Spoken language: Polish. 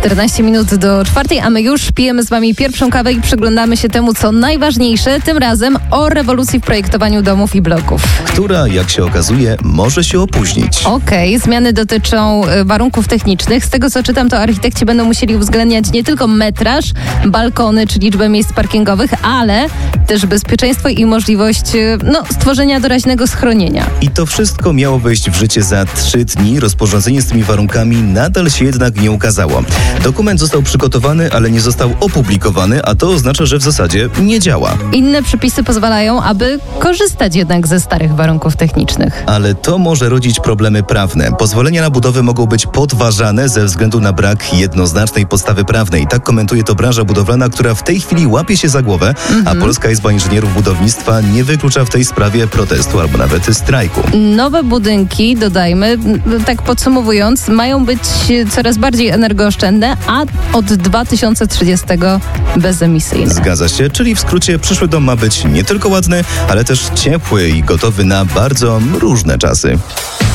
14 minut do 4, a my już pijemy z wami pierwszą kawę i przyglądamy się temu, co najważniejsze, tym razem o rewolucji w projektowaniu domów i bloków. Która, jak się okazuje, może się opóźnić. Okej, zmiany dotyczą warunków technicznych. Z tego, co czytam, to architekci będą musieli uwzględniać nie tylko metraż, balkony czy liczbę miejsc parkingowych, ale też bezpieczeństwo i możliwość stworzenia doraźnego schronienia. I to wszystko miało wejść w życie za 3 dni. Rozporządzenie z tymi warunkami nadal się jednak nie ukazało. Dokument został przygotowany, ale nie został opublikowany, a to oznacza, że w zasadzie nie działa. Inne przepisy pozwalają, aby korzystać jednak ze starych warunków technicznych. Ale to może rodzić problemy prawne. Pozwolenia na budowę mogą być podważane ze względu na brak jednoznacznej podstawy prawnej. Tak komentuje to branża budowlana, która w tej chwili łapie się za głowę, a Polska Izba Inżynierów Budownictwa nie wyklucza w tej sprawie protestu albo nawet strajku. Nowe budynki, dodajmy, tak podsumowując, mają być coraz bardziej energooszczędne, a od 2030 bezemisyjne. Zgadza się, czyli w skrócie przyszły dom ma być nie tylko ładny, ale też ciepły i gotowy na bardzo różne czasy.